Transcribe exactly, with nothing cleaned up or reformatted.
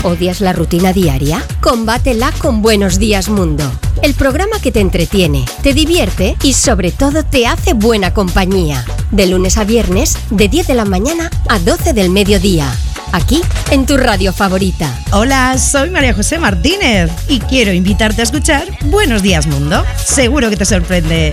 ¿Odias la rutina diaria? Combátela con Buenos Días Mundo. El programa que te entretiene, te divierte y sobre todo te hace buena compañía. De lunes a viernes, de diez de la mañana a doce del mediodía. Aquí, en tu radio favorita. Hola, soy María José Martínez y quiero invitarte a escuchar Buenos Días Mundo. Seguro que te sorprende.